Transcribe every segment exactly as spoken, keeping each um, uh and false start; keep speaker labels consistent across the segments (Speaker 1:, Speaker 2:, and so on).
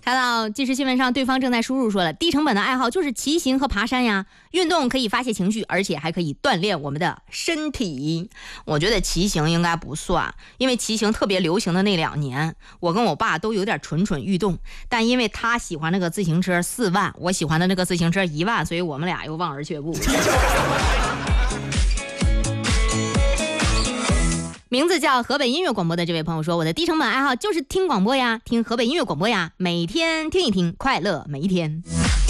Speaker 1: 看到即时新闻上，对方正在输入说了，低成本的爱好就是骑行和爬山呀。运动可以发泄情绪，而且还可以锻炼我们的身体。我觉得骑行应该不算，因为骑行特别流行的那两年，我跟我爸都有点蠢蠢欲动。但因为他喜欢那个自行车四万，我喜欢的那个自行车一万，所以我们俩又望而却步。名字叫河北音乐广播的这位朋友说，我的低成本爱好就是听广播呀，听河北音乐广播呀，每天听一听，快乐每一天。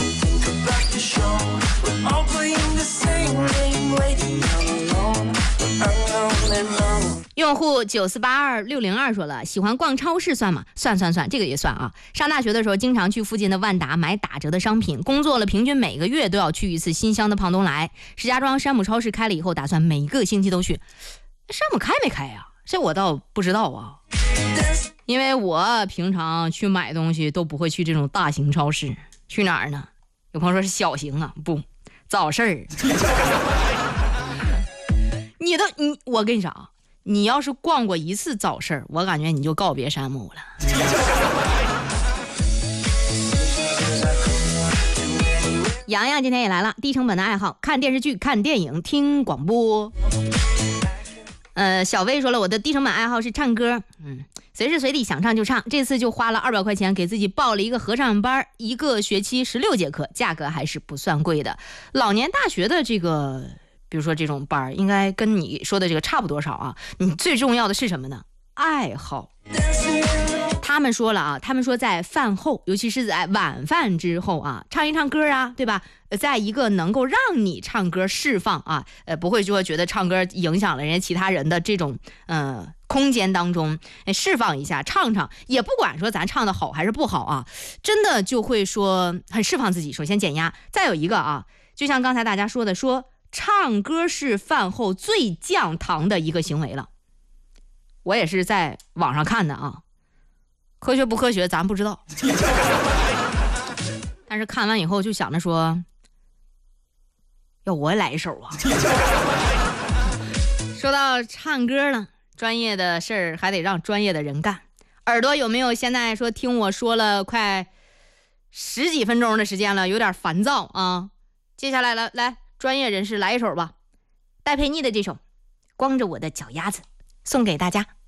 Speaker 1: 用户九四八二六零二说了，喜欢逛超市算吗？算算算，这个也算啊。上大学的时候经常去附近的万达买打折的商品，工作了平均每个月都要去一次新乡的胖东来。石家庄山姆超市开了以后，打算每个星期都去。山姆开没开呀、啊？这我倒不知道啊，因为我平常去买东西都不会去这种大型超市，去哪儿呢？有朋友说是小型啊，不，早市儿。你的你，我跟你说啊，你要是逛过一次早市儿，我感觉你就告别山姆了。洋洋今天也来了，低成本的爱好，看电视剧、看电影、听广播。呃，小薇说了，我的低成本爱好是唱歌，嗯，随时随地想唱就唱。这次就花了二百块钱给自己报了一个合唱班，一个学期十六节课，价格还是不算贵的。老年大学的这个，比如说这种班，应该跟你说的这个差不多少啊。你最重要的是什么呢？爱好。他们说了啊，他们说在饭后，尤其是在晚饭之后啊，唱一唱歌啊，对吧？在一个能够让你唱歌释放啊，呃，不会说觉得唱歌影响了人家其他人的这种呃空间当中，释放一下，唱唱，也不管说咱唱的好还是不好啊，真的就会说很释放自己。首先减压，再有一个啊，就像刚才大家说的，说唱歌是饭后最降糖的一个行为了。我也是在网上看的啊。科学不科学咱不知道，但是看完以后就想着说，要我来一首啊。说到唱歌了，专业的事儿还得让专业的人干。耳朵有没有现在说听我说了快十几分钟的时间了，有点烦躁啊？接下来了，来专业人士来一首吧，戴佩妮的这首《光着我的脚丫子》送给大家。